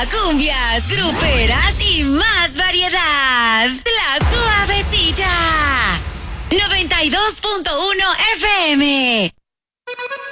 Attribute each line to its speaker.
Speaker 1: cumbias, gruperas y más variedad. La Suavecita. 92.1